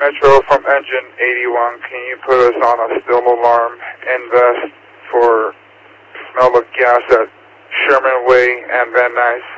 Metro from engine 81. Can you put us on a still alarm invest for smell of gas at Sherman Way and Van Nuys?